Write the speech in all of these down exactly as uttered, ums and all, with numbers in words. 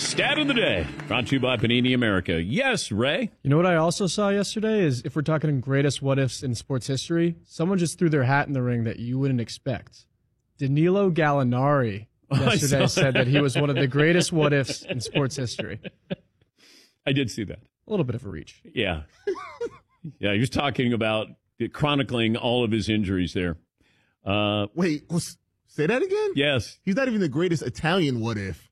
Stat of the day, brought to you by Panini America. Yes, Ray? You know what I also saw yesterday is, if we're talking greatest what-ifs in sports history, someone just threw their hat in the ring that you wouldn't expect. Danilo Gallinari yesterday said that he was one of the greatest what-ifs in sports history. I did see that. A little bit of a reach. Yeah. Yeah, he was talking about chronicling all of his injuries there. Uh, Wait, was, say that again? Yes. He's not even the greatest Italian what-if.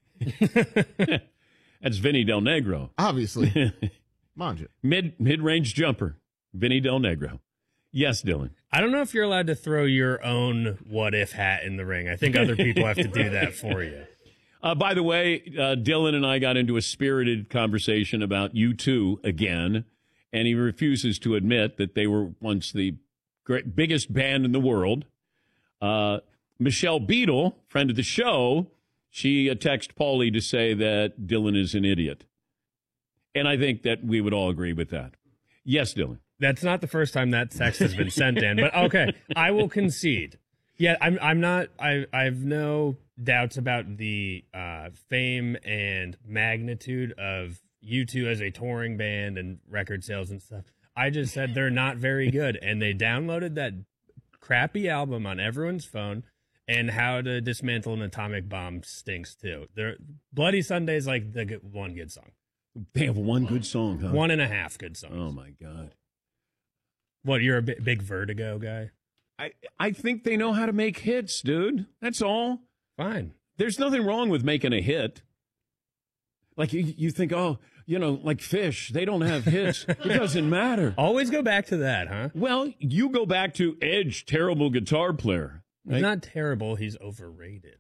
That's Vinny Del Negro. Obviously. Manja. Mid, mid-range jumper, Vinny Del Negro. Yes, Dylan. I don't know if you're allowed to throw your own what-if hat in the ring. I think other people have to do that for you. Uh, by the way, uh, Dylan and I got into a spirited conversation about U two again, and he refuses to admit that they were once the great, biggest band in the world. Uh, Michelle Beadle, friend of the show, she uh, texted Paulie to say that Dylan is an idiot. And I think that we would all agree with that. Yes, Dylan. That's not the first time that text has been sent in, but okay, I will concede. Yeah, I'm. I'm not. I. I have no doubts about the uh, fame and magnitude of U two as a touring band and record sales and stuff. I just said they're not very good, and they downloaded that crappy album on everyone's phone. And How to Dismantle an Atomic Bomb stinks too. They're, Bloody Sunday is like the good, one good song. They have one good song, huh? One and a half good songs. Oh my God! What? You're a big, big Vertigo guy? I I think they know how to make hits, dude. That's all. Fine. There's nothing wrong with making a hit. Like, you, you think, oh, you know, like Fish, they don't have hits. It doesn't matter. Always go back to that, huh? Well, you go back to Edge, terrible guitar player. He's right? Not terrible. He's overrated.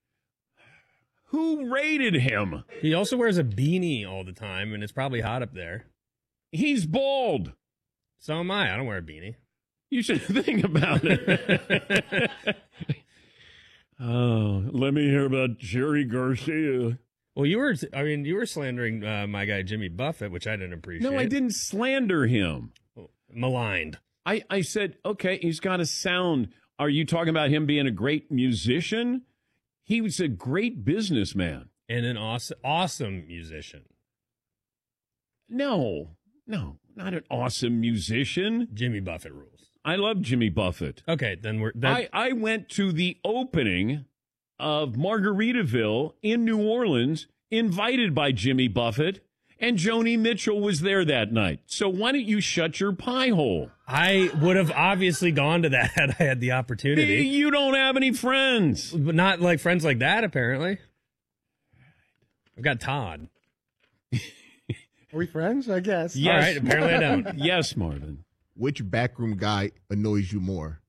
Who rated him? He also wears a beanie all the time, and it's probably hot up there. He's bald. So am I. I don't wear a beanie. You should think about it. Oh, let me hear about Jerry Garcia. Well, you were, I mean, you were slandering uh, my guy Jimmy Buffett, which I didn't appreciate. No, I didn't slander him. Oh, maligned. I, I said, okay, he's got a sound. Are you talking about him being a great musician? He was a great businessman. And an awesome, awesome musician. No, no, not an awesome musician. Jimmy Buffett rules. I love Jimmy Buffett. Okay, then we're... That... I, I went to the opening of Margaritaville in New Orleans, invited by Jimmy Buffett, and Joni Mitchell was there that night. So why don't you shut your pie hole? I would have obviously gone to that had I had the opportunity. You don't have any friends. But not like friends like that, apparently. I've got Todd. Are we friends? I guess. Yes. All right, apparently I don't. Yes, Marvin. Which backroom guy annoys you more?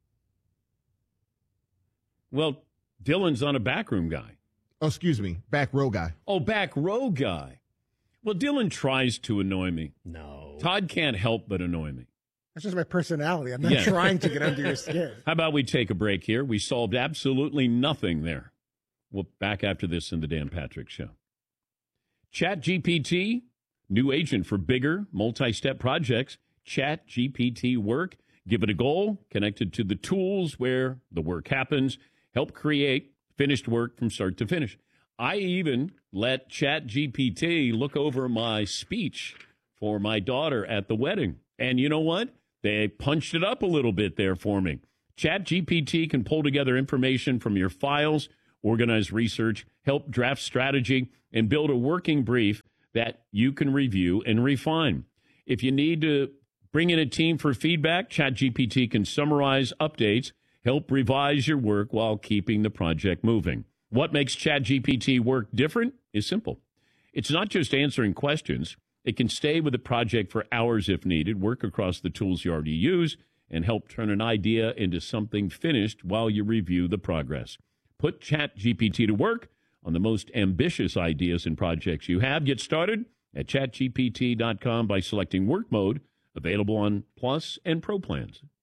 Well, Dylan's not a backroom guy. Oh, excuse me. Back row guy. Oh, back row guy. Well, Dylan tries to annoy me. No. Todd can't help but annoy me. That's just my personality. I'm not Yeah. trying to get under your skin. How about we take a break here? We solved absolutely nothing there. We'll back after this in the Dan Patrick Show. ChatGPT, new agent for bigger multi-step projects. ChatGPT Work. Give it a goal, connected to the tools where the work happens. Help create finished work from start to finish. I even let ChatGPT look over my speech for my daughter at the wedding. And you know what? They punched it up a little bit there for me. ChatGPT can pull together information from your files, organize research, help draft strategy, and build a working brief that you can review and refine. If you need to bring in a team for feedback, ChatGPT can summarize updates, help revise your work while keeping the project moving. What makes ChatGPT Work different is simple. It's not just answering questions. It can stay with the project for hours if needed, work across the tools you already use, and help turn an idea into something finished while you review the progress. Put ChatGPT to work on the most ambitious ideas and projects you have. Get started at chat G P T dot com by selecting Work Mode, available on Plus and Pro plans.